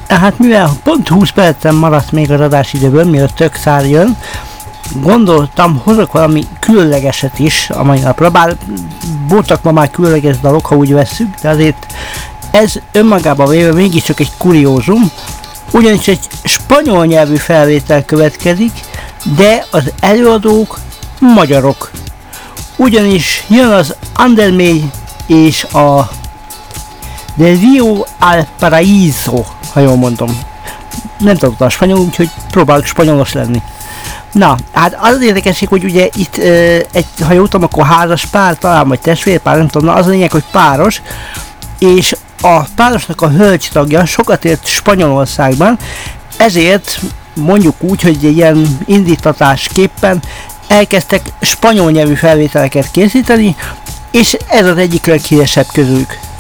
Hát mivel pont 20 percen maradt még az adásidőből, mielőtt tök szár jön, gondoltam, hozok valami különlegeset is a mai napra, bár voltak ma már különleges dalok, ha úgy vesszük, de azért ez önmagában véve mégiscsak egy kuriózum, ugyanis egy spanyol nyelvű felvétel következik, de az előadók magyarok. Ugyanis jön az Andermély és a De Rio al Paraíso, ha jól mondom. Nem tudom a spanyol, úgyhogy próbálok spanyolos lenni. Na, hát az érdekesség, hogy ugye itt ha jól tudom, akkor házas pár, talán vagy testvérpár, nem tudom, na az a lényeg, hogy páros, és a párosnak a hölgytagja sokat ért Spanyolországban, ezért mondjuk úgy, hogy egy ilyen indítatásképpen elkezdtek spanyol nyelvű felvételeket készíteni, és ez az egyik leghíresebb közülük.